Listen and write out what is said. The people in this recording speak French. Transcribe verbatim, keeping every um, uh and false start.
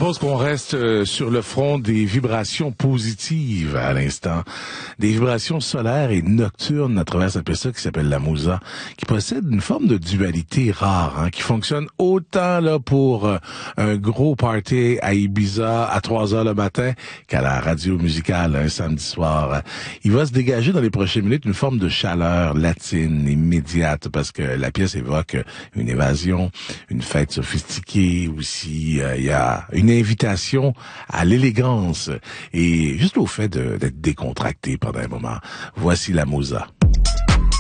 propose qu'on reste euh, sur le front des vibrations positives à l'instant. Des vibrations solaires et nocturnes à travers cette pièce qui s'appelle La Musa, qui possède une forme de dualité rare, hein, qui fonctionne autant là pour euh, un gros party à Ibiza à trois heures le matin qu'à la radio musicale un samedi soir. Il va se dégager dans les prochaines minutes une forme de chaleur latine immédiate parce que la pièce évoque une évasion, une fête sophistiquée aussi. Euh, il y a une invitation à l'élégance et juste au fait de, d'être décontracté pendant un moment. Voici La Musa.